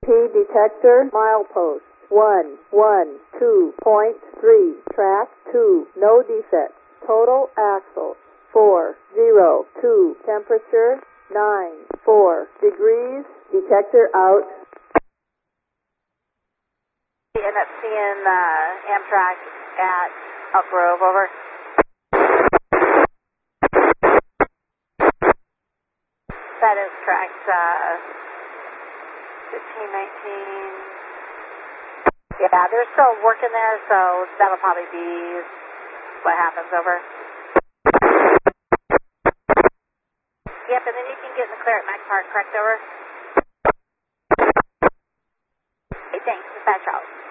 detector, milepost 112.3, track 2, no defects. Total axle 402, temperature 94 degrees, detector out. You end up seeing Amtrak at Elk Grove, over. That is correct. 1519. Yeah, they're still working there, so that'll probably be what happens, over. Yep, and then you can get in the clear at Mac Park, correct, over? Hey, thanks. Dispatch out.